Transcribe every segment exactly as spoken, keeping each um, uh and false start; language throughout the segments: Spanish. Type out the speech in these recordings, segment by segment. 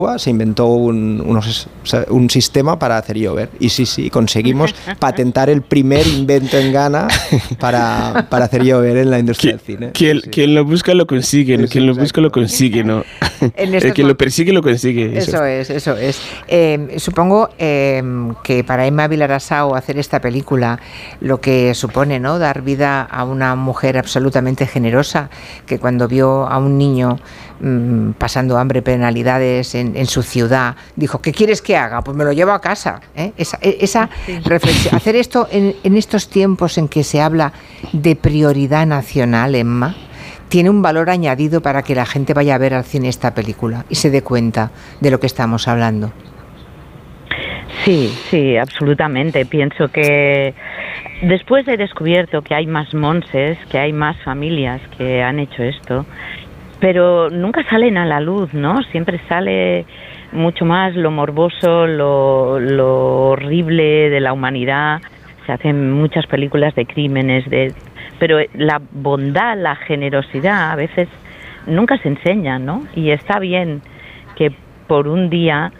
se inventó un, unos, un sistema para hacer llover. Y sí, sí, conseguimos patentar el primer invento en Ghana para, para hacer llover en la industria del cine. Quien, sí. quien lo busca lo consigue, eso, quien lo exacto. busca lo consigue, ¿no? El que lo persigue lo consigue. Eso, eso es, eso es. Eh, supongo eh, que para Emma Vilarasau hacer esta película, lo que supone, ¿no?, dar vida a una mujer absolutamente generosa, que cuando vio a un niño mmm, pasando hambre, penalidades en, en su ciudad, dijo, ¿qué quieres que haga? Pues me lo llevo a casa. ¿eh? Esa, esa sí. reflexión. Hacer esto en, en estos tiempos en que se habla de prioridad nacional, Emma, tiene un valor añadido para que la gente vaya a ver al cine esta película y se dé cuenta de lo que estamos hablando. Sí, sí, absolutamente. Pienso que después he descubierto que hay más monses, que hay más familias que han hecho esto, pero nunca salen a la luz, ¿no? Siempre sale mucho más lo morboso, lo, lo horrible de la humanidad. Se hacen muchas películas de crímenes, de pero la bondad, la generosidad a veces nunca se enseña, ¿no? Y está bien que por un día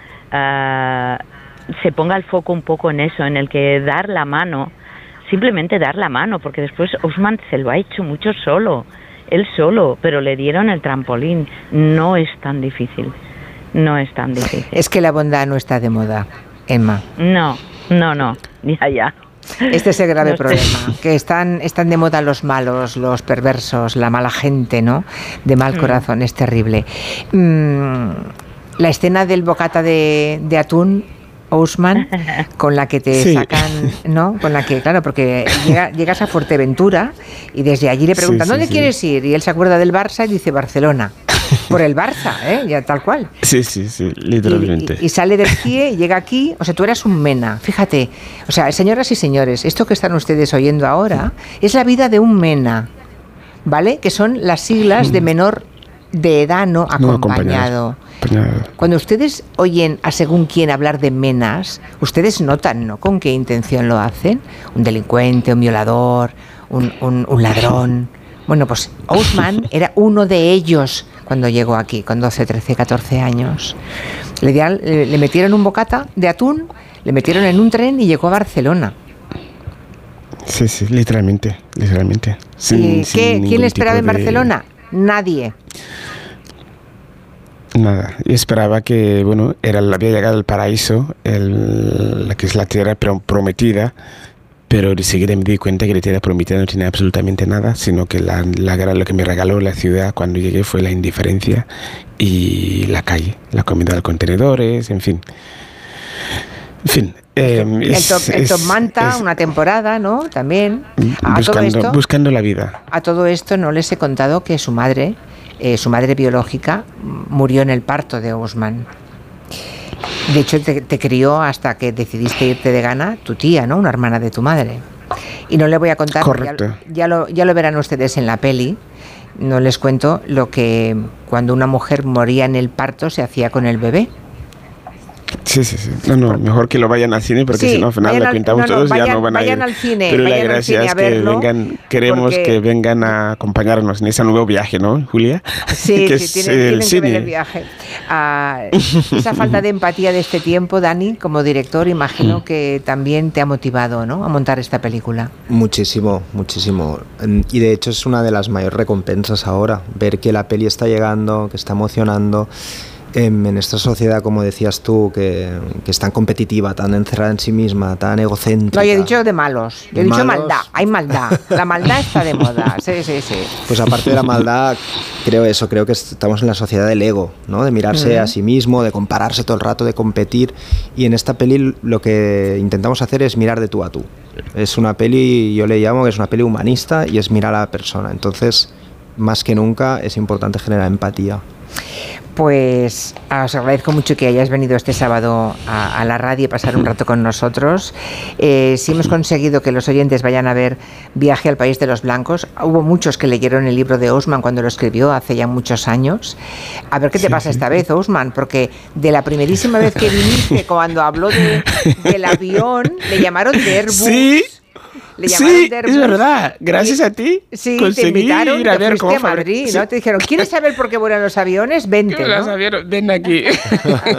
uh, se ponga el foco un poco en eso, en el que dar la mano, simplemente dar la mano, porque después Ousmane se lo ha hecho mucho solo, él solo, pero le dieron el trampolín. No es tan difícil, no es tan difícil. Es que la bondad no está de moda, Emma. No, no, no, ya, ya. Este es el grave no problema, que están, están de moda los malos, los perversos, la mala gente, ¿no? De mal corazón, mm. es terrible. Mm, la escena del bocata de, de atún, Ousmane, con la que te sí. sacan, ¿no? Con la que, claro, porque llega, llegas a Fuerteventura y desde allí le preguntan, sí, sí, ¿dónde sí. quieres ir? Y él se acuerda del Barça y dice Barcelona. Por el Barça, ¿eh? Ya tal cual. Sí, sí, sí, literalmente. Y, y, y sale del C I E y llega aquí, o sea, tú eras un mena, fíjate. O sea, señoras y señores, esto que están ustedes oyendo ahora es la vida de un mena, ¿vale? Que son las siglas de menor de edad no acompañado. No acompañado. Cuando ustedes oyen a según quién hablar de menas, ustedes notan, ¿no?, con qué intención lo hacen. Un delincuente, un violador, un, un, un ladrón. Bueno, pues Ousmane era uno de ellos cuando llegó aquí, con doce, trece, catorce años. Le, dieron, le metieron un bocata de atún, le metieron en un tren y llegó a Barcelona. Sí, sí, literalmente, literalmente. Sin, ¿Y qué, quién le esperaba en Barcelona? De... Nadie. Nada, yo esperaba que, bueno, era, había llegado al paraíso, el, la que es la tierra prometida, pero enseguida me di cuenta que la tierra prometida no tenía absolutamente nada, sino que la, la, lo que me regaló la ciudad cuando llegué fue la indiferencia y la calle, la comida de los contenedores, en fin. En fin. Eh, el, es, top, el es, Top Manta, es, una temporada, ¿no? También. A buscando, todo esto, buscando la vida. A todo esto no les he contado que su madre, eh, su madre biológica, murió en el parto de Ousmane. De hecho, te, te crió hasta que decidiste irte de Ghana, tu tía, ¿no? Una hermana de tu madre. Y no le voy a contar, Correcto. Ya, ya, lo, ya lo verán ustedes en la peli. No les cuento lo que cuando una mujer moría en el parto se hacía con el bebé. Sí, sí, sí. No, no, mejor que lo vayan al cine porque sí, si no, al final la pintamos no, no, todos vayan, ya no van a ir. Vayan al cine, Pero vayan la gracia al cine es a que verlo, vengan, queremos porque... que vengan a acompañarnos en ese nuevo viaje, ¿no, Julia? Sí, que sí, es tienen, el tienen cine. que ver el viaje. Uh, esa falta de empatía de este tiempo, Dani, como director, imagino que también te ha motivado, ¿no?, a montar esta película. Muchísimo, muchísimo. Y de hecho es una de las mayores recompensas ahora, ver que la peli está llegando, que está emocionando. En, en esta sociedad, como decías tú, que, que es tan competitiva, tan encerrada en sí misma, tan egocéntrica. No, yo he dicho de malos, yo he dicho malos. maldad, hay maldad, la maldad está de moda, sí, sí, sí. Pues aparte de la maldad, creo eso, creo que estamos en la sociedad del ego, ¿no? De mirarse uh-huh. a sí mismo, de compararse todo el rato, de competir, y en esta peli lo que intentamos hacer es mirar de tú a tú. Es una peli, yo le llamo que es una peli humanista y es mirar a la persona, entonces más que nunca es importante generar empatía. Pues os agradezco mucho que hayáis venido este sábado a, a la radio y pasar un rato con nosotros. Eh, si hemos conseguido que los oyentes vayan a ver Viaje al País de los Blancos, hubo muchos que leyeron el libro de Ousmane cuando lo escribió hace ya muchos años. A ver qué te sí, pasa sí. esta vez, Ousmane, porque de la primerísima vez que viniste, cuando habló de, del avión, le llamaron de Airbus. Sí. Le llamaron Sí, de es Airbus. verdad. Gracias Y- a ti Sí, te conseguí invitaron, ir a te ver fuiste cómo a Madrid, fabrican- ¿no? Te dijeron, ¿quieres saber por qué vuelan los aviones? Vente, Sí, las ¿no? aviones, ven aquí.